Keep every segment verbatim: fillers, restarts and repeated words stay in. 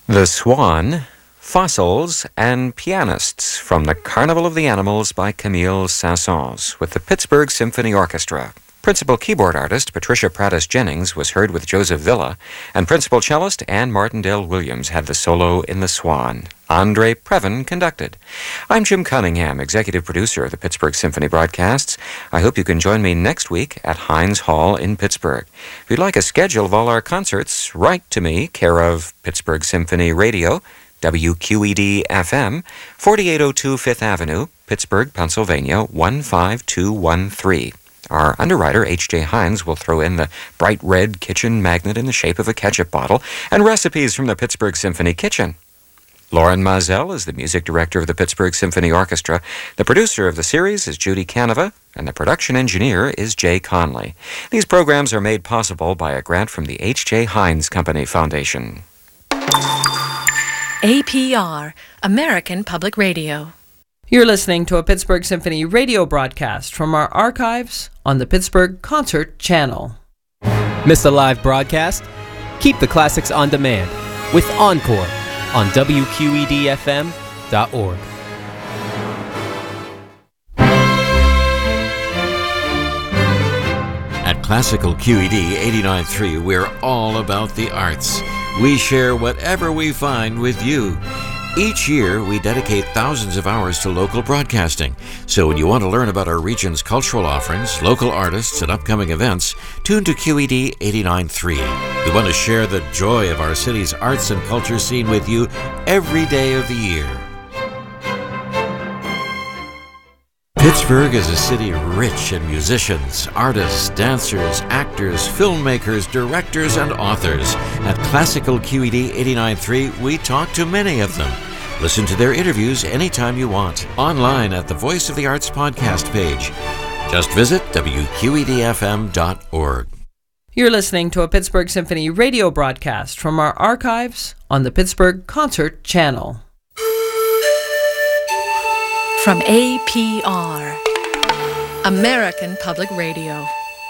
The Swan, Fossils, and Pianists from the Carnival of the Animals by Camille Saint-Saëns with the Pittsburgh Symphony Orchestra. Principal keyboard artist Patricia Prattis Jennings was heard with Joseph Villa, and principal cellist Anne Martindale Williams had the solo in The Swan. Andre Previn conducted. I'm Jim Cunningham, executive producer of the Pittsburgh Symphony Broadcasts. I hope you can join me next week at Heinz Hall in Pittsburgh. If you'd like a schedule of all our concerts, write to me, care of Pittsburgh Symphony Radio, W Q E D F M, forty-eight oh two Fifth Avenue, Pittsburgh, Pennsylvania, one five two one three. Our underwriter, H J Heinz, will throw in the bright red kitchen magnet in the shape of a ketchup bottle and recipes from the Pittsburgh Symphony Kitchen. Lauren Mazel is the music director of the Pittsburgh Symphony Orchestra. The producer of the series is Judy Canova, and the production engineer is Jay Conley. These programs are made possible by a grant from the H J Heinz Company Foundation. A P R, American Public Radio. You're listening to a Pittsburgh Symphony radio broadcast from our archives on the Pittsburgh Concert Channel. Miss a live broadcast? Keep the classics on demand with Encore on W Q E D F M dot org. At Classical Q E D eighty-nine point three, we're all about the arts. We share whatever we find with you. Each year, we dedicate thousands of hours to local broadcasting. So when you want to learn about our region's cultural offerings, local artists, and upcoming events, tune to Q E D eighty-nine point three. We want to share the joy of our city's arts and culture scene with you every day of the year. Pittsburgh is a city rich in musicians, artists, dancers, actors, filmmakers, directors, and authors. At Classical Q E D eighty-nine point three, we talk to many of them. Listen to their interviews anytime you want, online at the Voice of the Arts podcast page. Just visit W Q E D F M dot org. You're listening to a Pittsburgh Symphony radio broadcast from our archives on the Pittsburgh Concert Channel. From A P R, American Public Radio.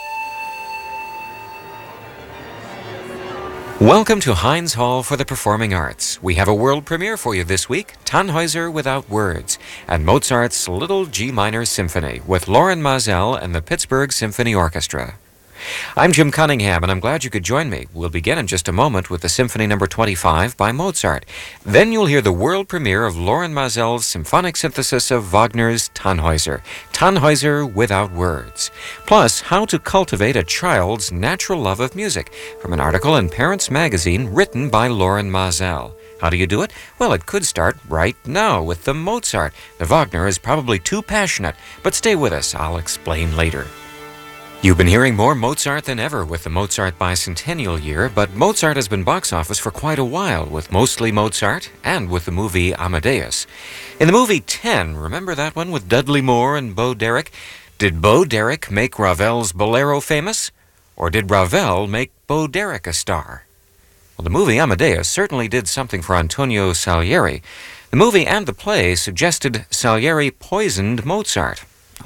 Welcome to Heinz Hall for the Performing Arts. We have a world premiere for you this week, Tannhäuser Without Words, and Mozart's Little G Minor Symphony with Lauren Mazel and the Pittsburgh Symphony Orchestra. I'm Jim Cunningham, and I'm glad you could join me. We'll begin in just a moment with the Symphony Number twenty-five by Mozart. Then you'll hear the world premiere of Lauren Mazel's symphonic synthesis of Wagner's Tannhäuser, Tannhäuser Without Words. Plus, how to cultivate a child's natural love of music, from an article in Parents Magazine written by Lauren Mazel. How do you do it? Well, it could start right now with the Mozart. The Wagner is probably too passionate, but stay with us. I'll explain later. You've been hearing more Mozart than ever with the Mozart bicentennial year, but Mozart has been box office for quite a while, with Mostly Mozart and with the movie Amadeus. In the movie ten, remember that one with Dudley Moore and Bo Derek? Did Bo Derek make Ravel's Bolero famous? Or did Ravel make Bo Derek a star? Well, the movie Amadeus certainly did something for Antonio Salieri. The movie and the play suggested Salieri poisoned Mozart.